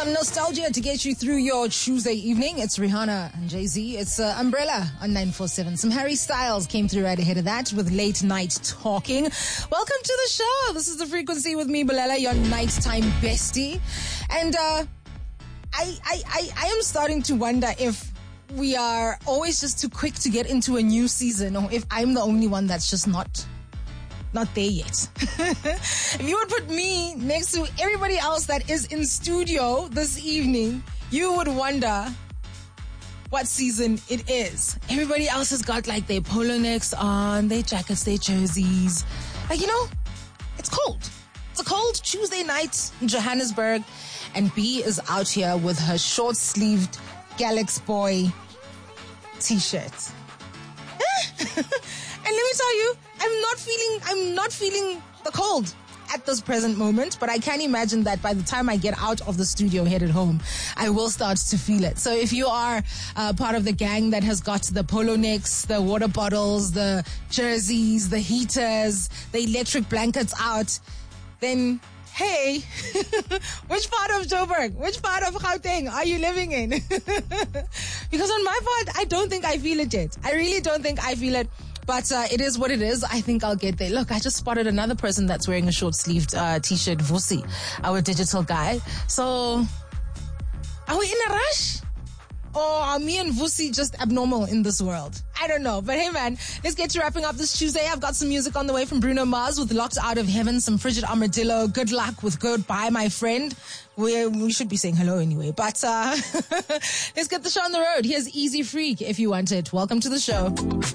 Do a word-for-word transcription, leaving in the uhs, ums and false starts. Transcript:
Some nostalgia to get you through your Tuesday evening. It's Rihanna and Jay-Z. It's uh, Umbrella on nine four seven. Some Harry Styles came through right ahead of that with Late Night Talking. Welcome to the show. This is The Frequency with me, Balela, your nighttime bestie. And uh, I, I, I, I am starting to wonder if we are always just too quick to get into a new season, or if I'm the only one that's just not... not there yet. If you would put me next to everybody else that is in studio this evening, you would wonder what season it is. Everybody else has got like their polo necks on, their jackets, their jerseys. Like, you know, it's cold. It's a cold Tuesday night in Johannesburg, and B is out here with her short-sleeved Galaxy Boy t-shirt. And let me tell you, I'm not feeling, I'm not feeling the cold at this present moment, but I can imagine that by the time I get out of the studio headed home, I will start to feel it. So if you are uh, part of the gang that has got the polo necks, the water bottles, the jerseys, the heaters, the electric blankets out, then hey, which part of Joburg, which part of Gauteng are you living in? Because on my part, I don't think I feel it yet. I really don't think I feel it. But uh, it is what it is. I think I'll get there. Look, I just spotted another person that's wearing a short-sleeved uh, t-shirt, Vusi, our digital guy. So, are we in a rush? Or are me and Vusi just abnormal in this world? I don't know. But hey, man, let's get to wrapping up this Tuesday. I've got some music on the way from Bruno Mars with Locked Out of Heaven, some Frigid Armadillo, Good Luck with Goodbye, my friend. We we should be saying hello anyway. But uh, let's get the show on the road. Here's Easy Freak if you want it. Welcome to the show.